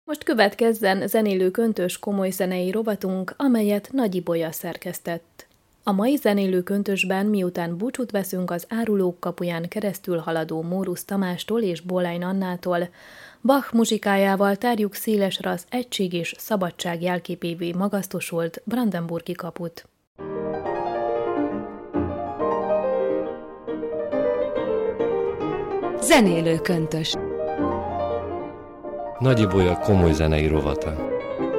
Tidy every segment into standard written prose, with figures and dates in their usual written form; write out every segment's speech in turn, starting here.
Most következzen zenélő köntös komoly zenei rovatunk, amelyet Nagy Ibolya szerkesztett. A mai zenélő köntösben, miután búcsút veszünk az Árulók kapuján keresztül haladó Mórusz Tamástól és Bolein Annától, Bach muzsikájával tárjuk szélesre az egység és szabadság jelképévé magasztosolt brandenburgi kaput. Zenélő köntös. Nagy Ibolya komoly zenei rovata.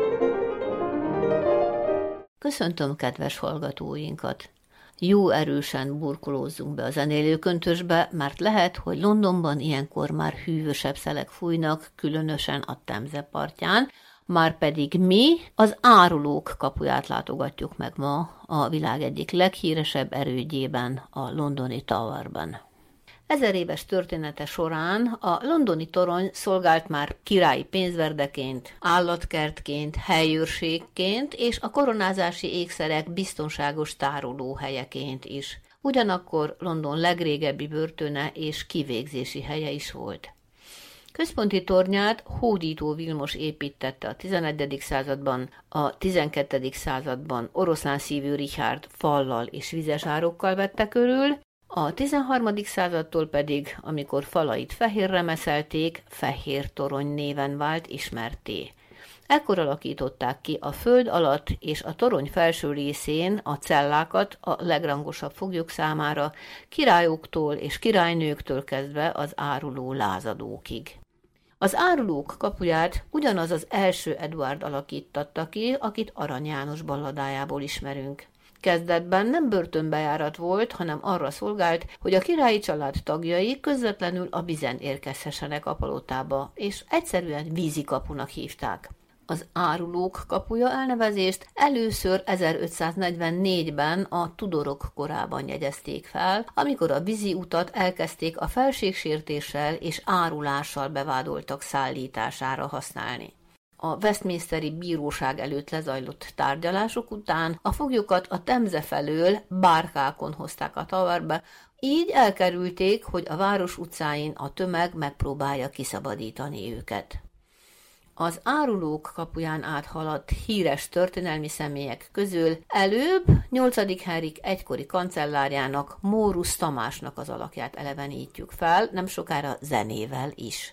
Köszöntöm kedves hallgatóinkat! Jó erősen burkolózzunk be a zenélő köntösbe, mert lehet, hogy Londonban ilyenkor már hűvösebb szelek fújnak, különösen a Temze partján, márpedig mi az Árulók kapuját látogatjuk meg ma a világ egyik leghíresebb erődjében, a londoni Towerben. 1000 éves története során a londoni torony szolgált már királyi pénzverdeként, állatkertként, helyőrségként és a koronázási ékszerek biztonságos tárolóhelyeként is. Ugyanakkor London legrégebbi börtöne és kivégzési helye is volt. Központi tornyát Hódító Vilmos építtette a 11. században, a 12. században oroszlán szívű Richárd fallal és vizes árokkal vette körül, a 13. századtól pedig, amikor falait fehérre meszelték, Fehér Torony néven vált ismertté. Ekkor alakították ki a föld alatt és a torony felső részén a cellákat a legrangosabb foglyok számára, királyoktól és királynőktől kezdve az áruló lázadókig. Az Árulók kapuját ugyanaz az első Eduárd alakíttatta ki, akit Arany János balladájából ismerünk. Kezdetben nem börtönbejárat volt, hanem arra szolgált, hogy a királyi család tagjai közvetlenül a Bizen érkezhessenek a palotába, és egyszerűen vízikapunak hívták. Az Árulók kapuja elnevezést először 1544-ben a Tudorok korában jegyezték fel, amikor a vízi utat elkezdték a felségsértéssel és árulással bevádoltak szállítására használni. A Westminsteri bíróság előtt lezajlott tárgyalások után a foglyokat a Temze felől bárkákon hozták a Towerbe, így elkerülték, hogy a város utcáin a tömeg megpróbálja kiszabadítani őket. Az Árulók kapuján áthaladt híres történelmi személyek közül előbb 8. Henrik egykori kancellárjának, Mórusz Tamásnak az alakját elevenítjük fel, nem sokára zenével is.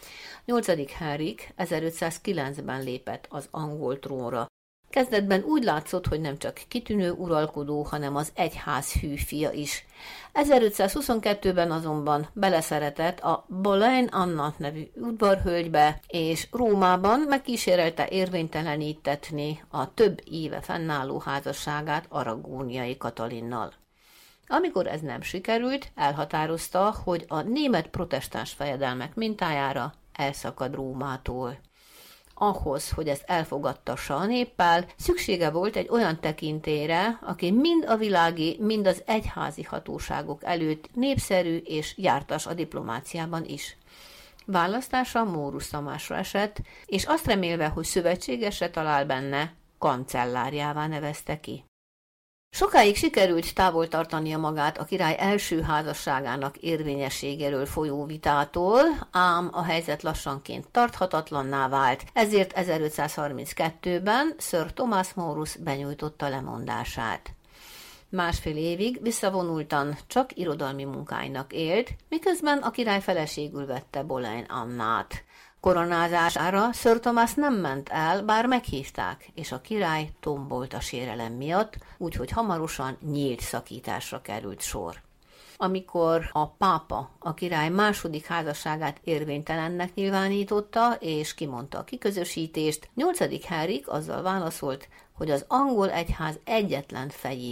8. Henrik 1509-ben lépett az angol trónra. Kezdetben úgy látszott, hogy nem csak kitűnő uralkodó, hanem az egyház hű fia is. 1522-ben azonban beleszeretett a Bolein Anna nevű udvarhölgybe, és Rómában megkísérelte érvénytelenítetni a több éve fennálló házasságát Aragóniai Katalinnal. Amikor ez nem sikerült, elhatározta, hogy a német protestáns fejedelmek mintájára elszakad Rómától. Ahhoz, hogy ezt elfogadtassa a néppel, szüksége volt egy olyan tekintélyre, aki mind a világi, mind az egyházi hatóságok előtt népszerű és jártas a diplomáciában is. Választása Mórusz Tamásra esett, és azt remélve, hogy szövetségesre talál benne, kancellárjává nevezte ki. Sokáig sikerült távol tartania magát a király első házasságának érvényességéről folyó vitától, ám a helyzet lassanként tarthatatlanná vált, ezért 1532-ben Sir Thomas Mórusz benyújtotta lemondását. Másfél évig visszavonultan csak irodalmi munkáinak élt, miközben a király feleségül vette Bolein Annát. Koronázására Sir Thomas nem ment el, bár meghívták, és a király tombolt a sérelem miatt, úgyhogy hamarosan nyílt szakításra került sor. Amikor a pápa a király második házasságát érvénytelennek nyilvánította, és kimondta a kiközösítést, 8. Henrik azzal válaszolt, hogy az angol egyház egyetlen fejével